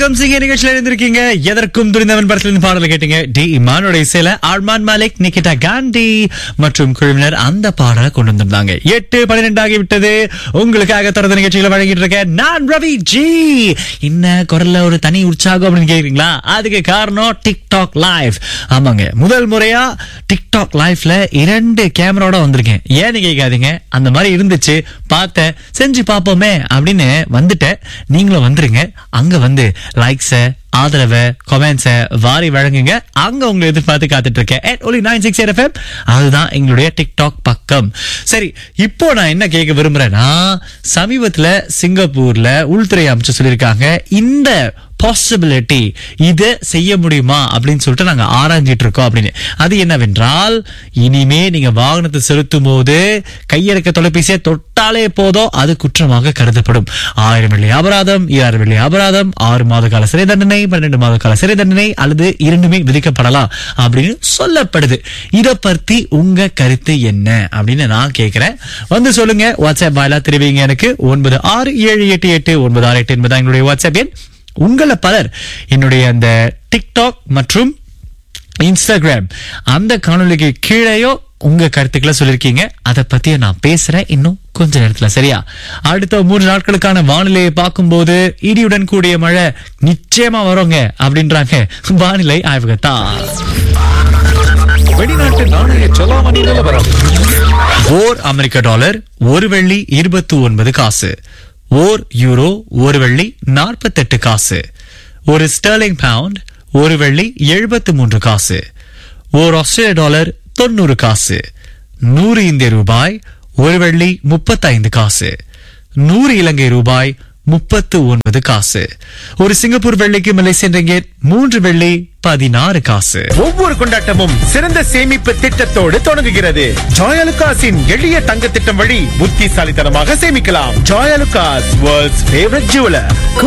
வணக்கம் சிங்க நிகழ்ச்சியில இருந்திருக்கீங்க. எதற்கும் துணிந்தவன் படத்திலிருந்து பாடலை கேட்டீங்க. டி இமானோட இசையில அர்மான் மாலிக், நிகிதா காந்தி மற்றும் குழுவினர் அந்த பாடலை கொண்டு வந்திருந்தாங்க. 8:12 ஆகிவிட்டது. உங்களுக்காக தொடர்ந்து நிகழ்ச்சிகளை வழங்கிட்டு இருக்கேன் நான் ரவி ஜி. என்ன குரல்ல ஒரு தனி உற்சாகம் அப்படின்னு கேக்குறீங்களா? அதுக்கு காரணம் டிக்டாக் லைவ். ஆமாங்க, முதல் முறையா டிக்டாக் லைவ்ல 2 கேமராவோட வந்திருக்கேன். ஏன்னு கேட்காதீங்க, அந்த மாதிரி இருந்துச்சு, பார்த்தேன், செஞ்சு பார்ப்போமே அப்படின்னு வந்துட்டேன். நீங்களும் வந்துருங்க. அங்க வந்து லைக்ஸ, ஆதரவை, கமெண்ட்ஸ வாரி வழங்குங்க. அங்க உங்களை எதிர்பார்த்து காத்துட்டு இருக்கேன். ஒலி 968 FM, அதுதான் எங்களுடைய டிக்டாக் பக்கம். சரி, இப்போ நான் என்ன கேட்க விரும்புறேன்னா, சமீபத்துல சிங்கப்பூர்ல உள்துறை அமைச்சர் சொல்லியிருக்காங்க, இந்த பாசிபிலிட்டி இதை செய்ய முடியுமா அப்படின்னு சொல்லிட்டு நாங்க ஆராய்ஞ்சிட்டு இருக்கோம் அப்படின்னு. அது என்னவென்றால், இனிமே நீங்க வாகனத்தை செலுத்தும் போது கையடக்க தொலைபேசியை தொட்டாலே போதும், அது குற்றமாக கருதப்படும். 1000 வெள்ளி அபராதம், 2000 வெள்ளி அபராதம், 6 மாத கால சிறை தண்டனை, 12 மாத கால சிறை தண்டனை அல்லது இரண்டுமே விதிக்கப்படலாம் அப்படின்னு சொல்லப்படுது. இத பத்தி உங்க கருத்து என்ன அப்படின்னு நான் கேட்கிறேன். வந்து சொல்லுங்க. வாட்ஸ்அப் வாயிலா தெரிவிங்க எனக்கு. 96788968 என்பது எங்களுடைய வாட்ஸ்அப் எண். உங்களை பலர் என்னுடைய அந்த டிக்டாக் மற்றும் இன்ஸ்டாகிராம் அந்த காணொலிக்கு கீழேயோ உங்க கருத்துக்களை சொல்லிருக்கீங்க. அதை பத்தி நான் பேசுறேன் இன்னும் கொஞ்ச நேரத்துல. சரியா? அடுத்த 3 நாட்களுக்கான வானிலையை பார்க்கும்போது இடியுடன் கூடிய மழை நிச்சயமா வருங்க அப்படின்றாங்க வானிலை ஆய்வகத்தார். வெளிநாட்டு நாணய செலாவணி நிலவரம். ஓர் அமெரிக்க டாலர் 1 வெள்ளி 29 காசு. ஓர் யூரோ 1 வெள்ளி 48 காசு. ஒரு ஸ்டெர்லிங் பவுண்ட் 1 வெள்ளி 73 காசு. ஓர் ஆஸ்திரேலிய டாலர் 90 காசு. 100 இந்திய ரூபாய் 1 வெள்ளி 35 காசு. 100 இலங்கை ரூபாய் 39 காசு. ஒரு சிங்கப்பூர் வெள்ளிக்கு மலேசியன் ரிங்கெட் 3 வெள்ளி 16 காசு. ஒவ்வொரு கொண்டாட்டமும் சிறந்த சேமிப்பு திட்டத்தோடு தொடங்குகிறது. ஜாயலுகாஸின் எளிய தங்க திட்டம் வழி புத்திசாலித்தனமாக சேமிக்கலாம். Joyalukkas, world's favourite jeweller.